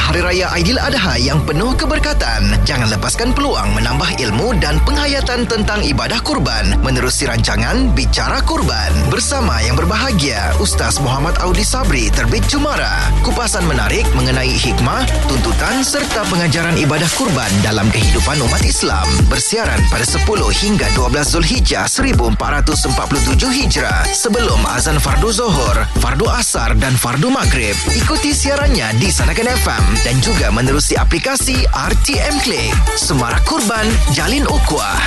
Hari Raya Aidiladha yang penuh keberkatan, jangan lepaskan peluang menambah ilmu dan penghayatan tentang ibadah kurban menerusi rancangan Bicara Kurban. Bersama yang berbahagia, Ustaz Muhammad Audi Sabri, Terbit Cumara. Kupasan menarik mengenai hikmah, tuntutan serta pengajaran ibadah kurban dalam kehidupan umat Islam. Bersiaran pada 10 hingga 12 Zulhijjah 1447 Hijrah sebelum azan fardu Zuhur, fardu Asar dan fardu Maghrib. Ikuti siarannya di Sanakan FM dan juga menerusi aplikasi RTM Klik. Semarak kurban, jalin ukhuwah.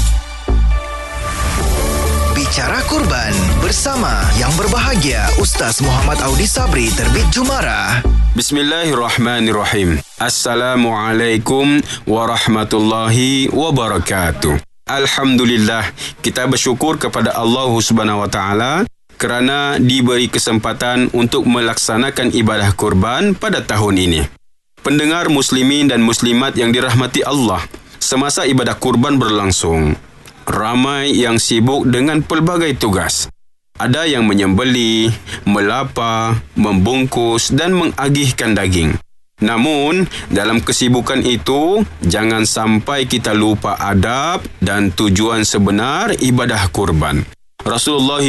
Bicara Kurban bersama yang berbahagia Ustaz Muhammad Audi Sabri, Terbit Cumara. Bismillahirrahmanirrahim. Assalamualaikum warahmatullahi wabarakatuh. Alhamdulillah, kita bersyukur kepada Allah Subhanahu wa taala kerana diberi kesempatan untuk melaksanakan ibadah kurban pada tahun ini. Pendengar muslimin dan muslimat yang dirahmati Allah, semasa ibadah kurban berlangsung, ramai yang sibuk dengan pelbagai tugas. Ada yang menyembelih, melapa, membungkus dan mengagihkan daging. Namun, dalam kesibukan itu, jangan sampai kita lupa adab dan tujuan sebenar ibadah kurban. Rasulullah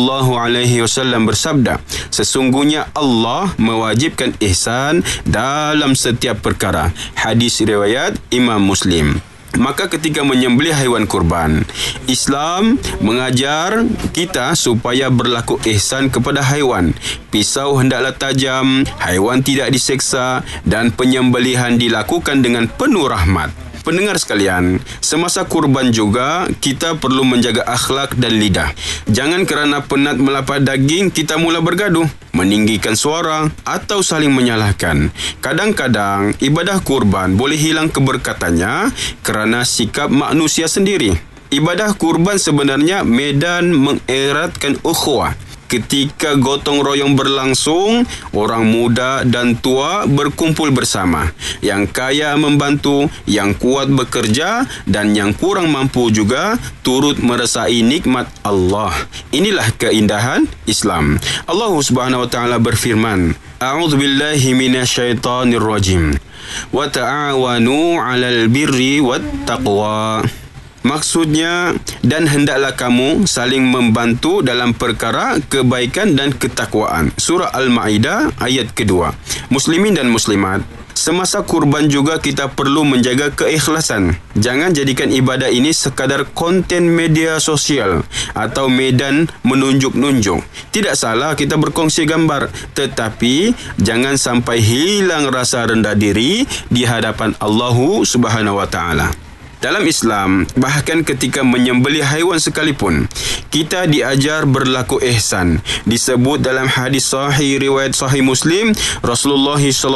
SAW bersabda, sesungguhnya Allah mewajibkan ihsan dalam setiap perkara. Hadis riwayat Imam Muslim. Maka ketika menyembelih haiwan kurban, Islam mengajar kita supaya berlaku ihsan kepada haiwan. Pisau hendaklah tajam, haiwan tidak diseksa dan penyembelihan dilakukan dengan penuh rahmat. Pendengar sekalian, semasa kurban juga kita perlu menjaga akhlak dan lidah. Jangan kerana penat melapa daging kita mula bergaduh, meninggikan suara atau saling menyalahkan. Kadang-kadang ibadah kurban boleh hilang keberkatannya kerana sikap manusia sendiri. Ibadah kurban sebenarnya medan mengeratkan ukhuwah. Ketika gotong royong berlangsung, orang muda dan tua berkumpul bersama. Yang kaya membantu, yang kuat bekerja dan yang kurang mampu juga turut merasai nikmat Allah. Inilah keindahan Islam. Allah Subhanahu wa taala berfirman, A'udzubillahi minasyaitonirrajim. Wa ta'awanu 'alal birri wat taqwa. Maksudnya, dan hendaklah kamu saling membantu dalam perkara kebaikan dan ketakwaan. Surah Al-Ma'idah ayat kedua. Muslimin dan muslimat, semasa kurban juga kita perlu menjaga keikhlasan. Jangan jadikan ibadah ini sekadar konten media sosial atau medan menunjuk-nunjuk. Tidak salah kita berkongsi gambar, tetapi jangan sampai hilang rasa rendah diri di hadapan Allah Subhanahu wa taala. Dalam Islam, bahkan ketika menyembelih haiwan sekalipun, kita diajar berlaku ihsan. Disebut dalam hadis sahih riwayat Sahih Muslim, Rasulullah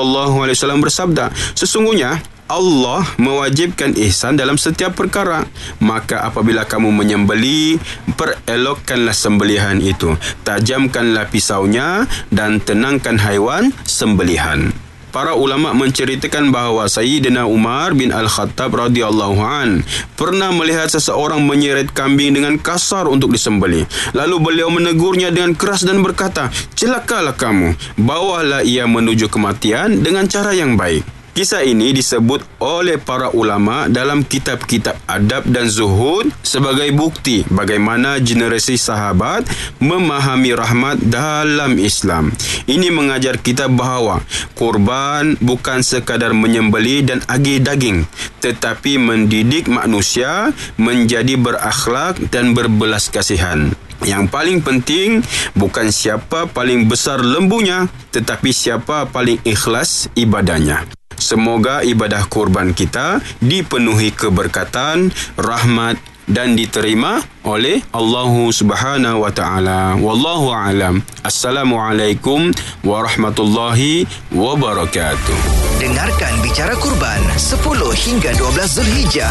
SAW bersabda, sesungguhnya Allah mewajibkan ihsan dalam setiap perkara. Maka apabila kamu menyembelih, perelokkanlah sembelihan itu. Tajamkanlah pisaunya dan tenangkan haiwan sembelihan. Para ulama menceritakan bahawa Sayyidina Umar bin Al-Khattab radhiyallahu an pernah melihat seseorang menyeret kambing dengan kasar untuk disembelih. Lalu beliau menegurnya dengan keras dan berkata, celakalah kamu, bawalah ia menuju kematian dengan cara yang baik. Kisah ini disebut oleh para ulama dalam kitab-kitab adab dan zuhud sebagai bukti bagaimana generasi sahabat memahami rahmat dalam Islam. Ini mengajar kita bahawa kurban bukan sekadar menyembelih dan agih daging, tetapi mendidik manusia menjadi berakhlak dan berbelas kasihan. Yang paling penting bukan siapa paling besar lembunya, tetapi siapa paling ikhlas ibadahnya. Semoga ibadah kurban kita dipenuhi keberkatan, rahmat dan diterima oleh Allah Subhanahu wa taala. Wallahu a'lam. Assalamualaikum warahmatullahi wabarakatuh. Dengarkan Bicara Kurban 10 hingga 12 Zulhijjah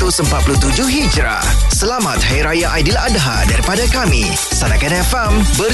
1447 Hijrah. Selamat Hari Raya Aidiladha daripada kami, Sanakan FM.